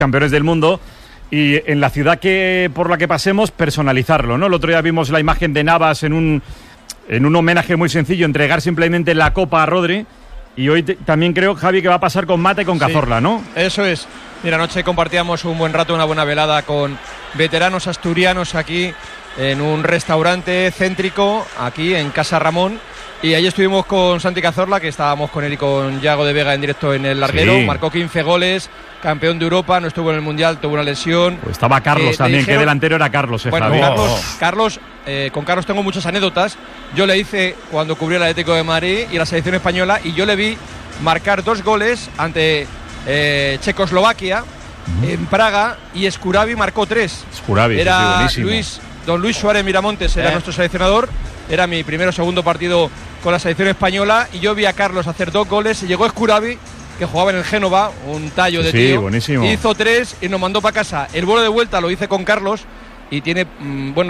campeones del mundo, y en la ciudad por la que pasemos, personalizarlo, ¿no? El otro día vimos la imagen de Navas en un homenaje muy sencillo, entregar simplemente la copa a Rodri, y hoy también creo, Javi, que va a pasar con Mata y con Cazorla, ¿no? Eso es. Mira, anoche compartíamos un buen rato, una buena velada con veteranos asturianos aquí en un restaurante céntrico, aquí en Casa Ramón. Y ahí estuvimos con Santi Cazorla, que estábamos con él y con Yago de Vega en directo en el larguero. Sí. Marcó 15 goles, campeón de Europa, no estuvo en el Mundial, tuvo una lesión. Pues estaba Carlos también, dijeron, que delantero era Carlos. Bueno, Carlos, con Carlos tengo muchas anécdotas. Yo le hice cuando cubrió el Atlético de Madrid y la selección española, y yo le vi marcar 2 goles ante Checoslovaquia en Praga, y Scuravi marcó 3. Scuravi, era sí, don Luis Suárez Miramontes, era nuestro seleccionador. Era mi primero o segundo partido con la selección española, y yo vi a Carlos hacer 2 goles, y llegó Scuravi, que jugaba en el Génova, un tallo de tío, buenísimo. Hizo 3 y nos mandó para casa. El vuelo de vuelta lo hice con Carlos, y no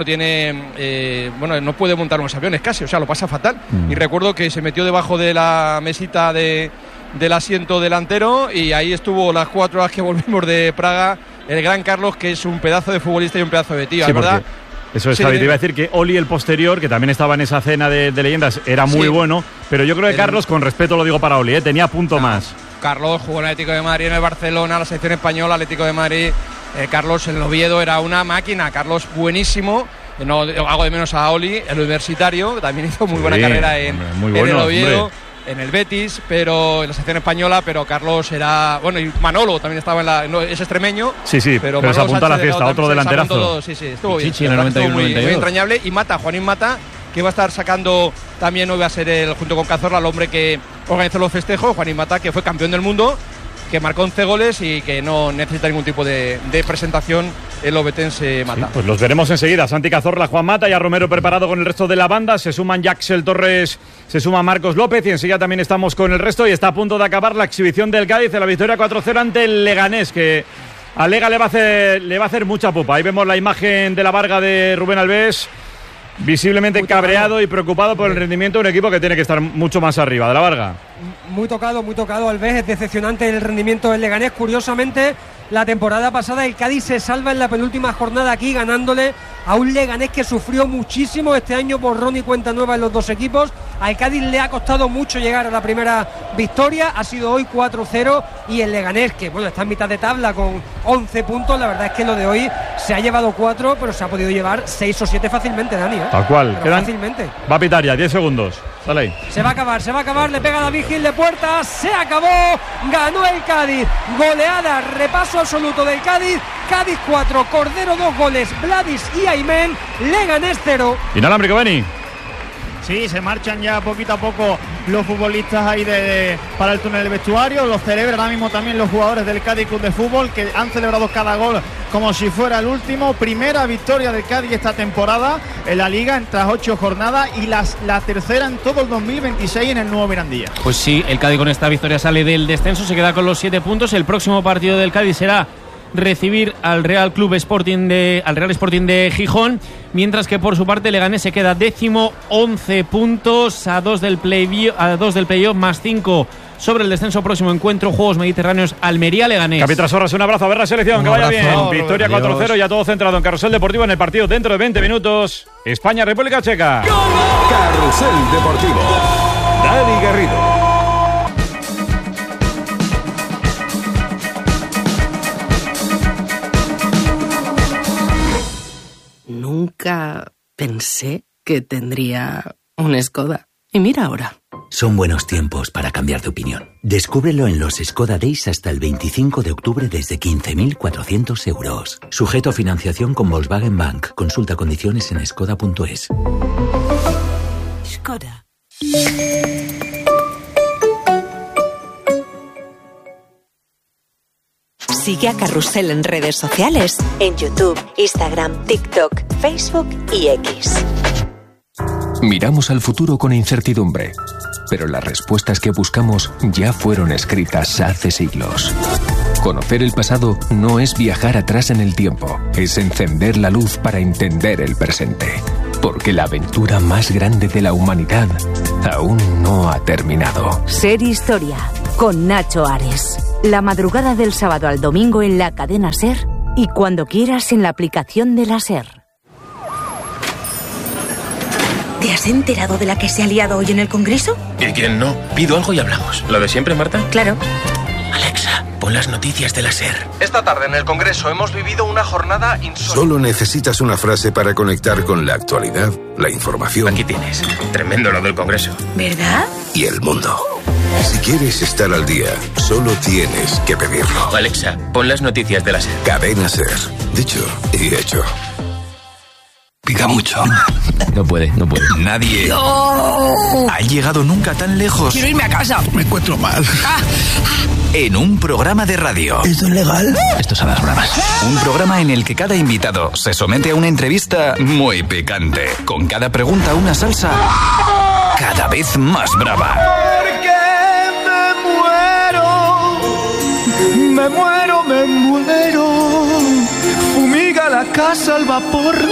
puede montar unos aviones casi, o sea, lo pasa fatal. Y recuerdo que se metió debajo de la mesita del asiento delantero, y ahí estuvo las 4 horas que volvimos de Praga, el gran Carlos, que es un pedazo de futbolista y un pedazo de tío, sí, ¿verdad? Eso es, Javi, te iba a decir que Oli, el posterior, que también estaba en esa cena de leyendas, era muy bueno, pero yo creo que Carlos, con respeto lo digo para Oli, tenía punto más. Carlos jugó en el Atlético de Madrid, en el Barcelona, la selección española, Atlético de Madrid. Carlos en el Oviedo era una máquina, Carlos buenísimo. No hago de menos a Oli, el universitario, que también hizo muy buena carrera en el Oviedo. En el Betis, pero en la selección española, pero Carlos era... Bueno, y Manolo también estaba es extremeño. Sí, pero se apunta a la fiesta, otro delanterazo. Estuvo bien. Chichi en el 91, muy entrañable. Y Juanín Mata, que va a estar sacando también, hoy va a ser junto con Cazorla, el hombre que organizó los festejos. Juanín Mata, que fue campeón del mundo, que marcó 11 goles y que no necesita ningún tipo de presentación, el obetense Mata. Sí, pues los veremos enseguida. Santi Cazorla, Juan Mata, y a Romero preparado con el resto de la banda. Se suman Jaxel Torres, se suma Marcos López, y enseguida también estamos con el resto, y está a punto de acabar la exhibición del Cádiz en la victoria 4-0 ante el Leganés, que a Lega le va a hacer mucha pupa. Ahí vemos la imagen de la Varga de Rubén Alves, visiblemente muy cabreado y preocupado por el rendimiento de un equipo que tiene que estar mucho más arriba. De la Varga. Muy tocado Alves, es decepcionante el rendimiento del Leganés. Curiosamente, la temporada pasada el Cádiz se salva en la penúltima jornada aquí, ganándole a un Leganés que sufrió muchísimo este año, borrón y cuenta nueva en los dos equipos. Al Cádiz le ha costado mucho llegar a la primera victoria, ha sido hoy 4-0, y el Leganés, que bueno, está en mitad de tabla con 11 puntos, la verdad es que lo de hoy se ha llevado 4, pero se ha podido llevar 6 o 7 fácilmente, Dani, ¿eh? Tal cual, fácilmente. Va a pitar ya, 10 segundos. Sale ahí. Se va a acabar, le pega David Gil de puerta, se acabó, ganó el Cádiz, goleada, repaso absoluto del Cádiz, Cádiz 4, Cordero 2 goles, Vladis y Aymen, Leganés 0. Inalámbrico, Beni. Sí, se marchan ya poquito a poco los futbolistas ahí para el túnel del vestuario. Los celebran ahora mismo también los jugadores del Cádiz Club de Fútbol, que han celebrado cada gol como si fuera el último. Primera victoria del Cádiz esta temporada en la Liga en tras 8 jornadas, y la tercera en todo el 2026 en el nuevo Mirandilla. Pues sí, el Cádiz con esta victoria sale del descenso, se queda con los 7 puntos. El próximo partido del Cádiz será recibir al Real Sporting de Gijón, mientras que por su parte Leganés se queda 10º, 11 puntos, a 2 del playoff, más 5 sobre el descenso. Próximo encuentro, Juegos Mediterráneos, Almería-Leganés. Capitras Horras, un abrazo, a ver la selección, que vaya bien. Victoria 4-0, ya todo centrado en Carrusel Deportivo, en el partido dentro de 20 minutos, España-República Checa. Carrusel Deportivo, Dani Garrido. Nunca pensé que tendría un Skoda. Y mira ahora. Son buenos tiempos para cambiar de opinión. Descúbrelo en los Skoda Days hasta el 25 de octubre desde 15.400 euros. Sujeto a financiación con Volkswagen Bank. Consulta condiciones en skoda.es. Skoda. Sigue a Carrusel en redes sociales, en YouTube, Instagram, TikTok, Facebook y X. Miramos al futuro con incertidumbre, pero las respuestas que buscamos ya fueron escritas hace siglos. Conocer el pasado no es viajar atrás en el tiempo, es encender la luz para entender el presente. Porque la aventura más grande de la humanidad aún no ha terminado. Ser Historia, con Nacho Ares. La madrugada del sábado al domingo en la cadena SER y cuando quieras en la aplicación de la SER. ¿Te has enterado de la que se ha liado hoy en el Congreso? ¿Y quién no? Pido algo y hablamos. ¿Lo de siempre, Marta? Claro. Alexa, pon las noticias de la SER. Esta tarde en el Congreso hemos vivido una jornada insólita. Solo necesitas una frase para conectar con la actualidad, la información. Aquí tienes. Tremendo lo del Congreso. ¿Verdad? Y el mundo. Si quieres estar al día, solo tienes que pedirlo. Alexa, pon las noticias de la SER. Cadena SER. Dicho y hecho. Pica mucho. No puede. Nadie ¡No! ha llegado nunca tan lejos. Quiero irme a casa. Me encuentro mal. En un programa de radio. ¿Esto es legal? Esto es a las bravas. Un programa en el que cada invitado se somete a una entrevista muy picante. Con cada pregunta una salsa cada vez más brava. Me muero. Fumiga la casa al vapor.